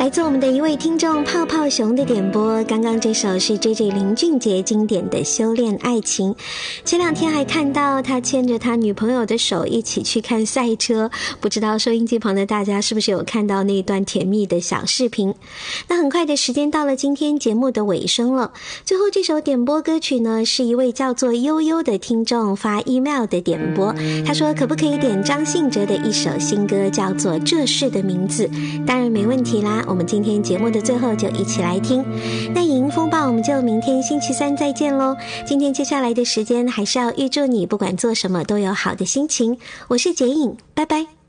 自我们的一位听众泡泡熊的点播，刚刚这首是 JJ 林俊杰经典的《修炼爱情》。前两天还看到他牵着他女朋友的手一起去看赛车，不知道收音机旁的大家是不是有看到那一段甜蜜的小视频。那很快的时间到了今天节目的尾声了，最后这首点播歌曲呢，是一位叫做悠悠的听众发 email 的点播，他说可不可以点张信哲的一首新歌叫做《这事的名字》。当然没问题啦，我们今天节目的最后就一起来听。那影音风暴我们就明天星期三再见咯。今天接下来的时间还是要预祝你不管做什么都有好的心情。我是洁影，拜拜。